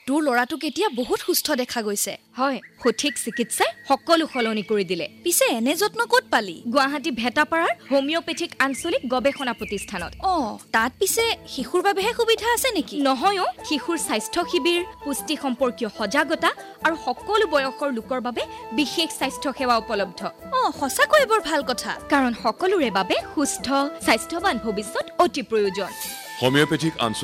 তোৰ ল'ৰাটোক এতিয়া বহুত সুস্থ দেখা গৈছে হয় সঠিক চিকিৎসাই সকলো সলনি কৰি দিলে পিছে এনে যত্ন ক'ত পালি গুৱাহাটী ভেটাপাৰাৰ হোমিওপেথিক আঞ্চলিক গৱেষণা প্ৰতিষ্ঠানত তাত পিছে শিশুৰ বাবেহে সুবিধা আছে নেকি নহয় শিশুৰ স্বাস্থ্য শিবিৰ পুষ্টি সম্পৰ্কীয় সজাগতা আৰু সকলো বয়সৰ লোকৰ বাবে বিশেষ স্বাস্থ্য সেৱা উপলব্ধ সঁচাকৈ বৰ ভাল কথা কাৰণ সকলোৰে বাবে সুস্থ স্বাস্থ্যৱান ভৱিষ্যত অতি প্ৰয়োজন হোমিওপেথিক